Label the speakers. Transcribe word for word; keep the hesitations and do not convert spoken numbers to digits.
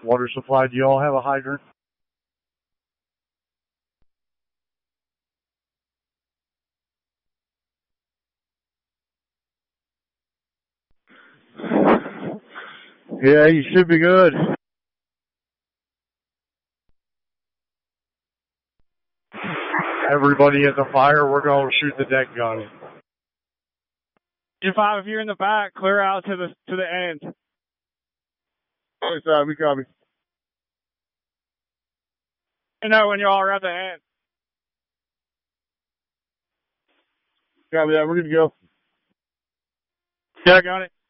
Speaker 1: Water supply, do you all have a hydrant? Yeah, you should be good. Everybody at the fire, we're going to shoot the deck gun.
Speaker 2: If I, if you're in the back, clear out to the to the end.
Speaker 1: Oh, side, we copy.
Speaker 2: You know when you're all around the end.
Speaker 1: Copy that. We're good to go.
Speaker 2: Yeah, got it.